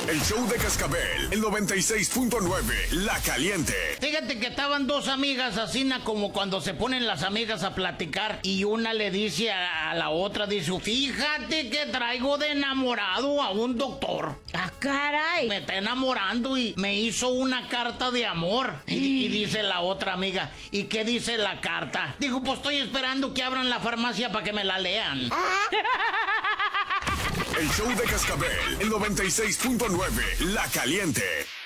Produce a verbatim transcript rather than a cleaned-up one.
El show de Cascabel, el noventa y seis punto nueve, La Caliente. Fíjate que estaban dos amigas así, na, como cuando se ponen las amigas a platicar y una le dice a, a la otra, dice, fíjate que traigo de enamorado a un doctor. ¡Ah, caray! Me está enamorando y me hizo una carta de amor. Y, y dice la otra amiga, ¿y qué dice la carta? Dijo, pues estoy esperando que abran la farmacia para que me la lean. El show de Cascabel, el noventa y seis punto nueve, La Caliente.